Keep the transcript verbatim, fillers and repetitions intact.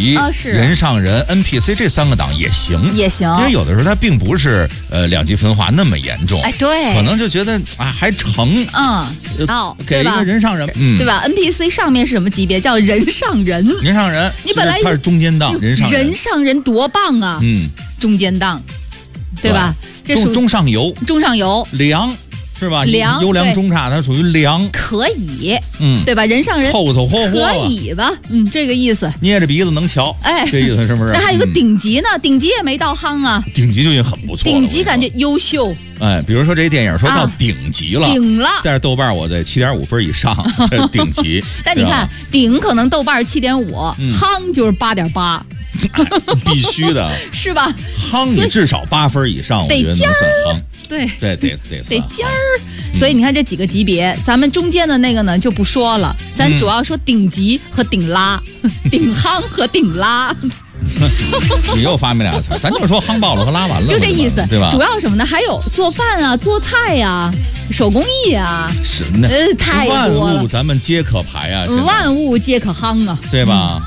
级、 啊是人上人、N P C 这三个档也行， 也行， 因为有的时候它并不是呃两极分化那么严重， 哎对， 可能就觉得啊还成， 嗯，好， 给一个人上人， 嗯，对吧 ？N P C 上面是什么级别？叫人上人， 人上人， 你本来他是中间档，人上人， 人上人多棒啊， 嗯， 中间档，对吧？这属中中上游， 中上游良。是吧？ 良优良中差，它属于良， 可以， 嗯， 对吧？人上人， 凑凑合合， 可以吧？嗯，这个意思。 捏着鼻子能瞧， 哎， 这意思是不是？ 那还有个顶级呢，顶级也没到夯啊， 顶级就已经很不错了。 顶级感觉优秀。 哎，比如说这电影说到顶级了， 顶了， 在豆瓣我在七点五分以上，在顶级。 但你看，顶可能豆瓣七点五，夯就是八点八。 必须的， 是吧？ 夯你至少八分以上，我觉得能算夯。 对对对对， 得尖儿。所以你看这几个级别，咱们中间的那个呢就不说了，咱主要说顶级和顶拉，顶夯和顶拉。 你又发明俩词，咱就说夯爆了和拉完了， 就这意思， 对吧？ 主要什么呢？还有做饭啊、做菜呀、手工艺啊， 是那呃，太多了。 万物咱们皆可排啊， 万物皆可夯啊， 对吧？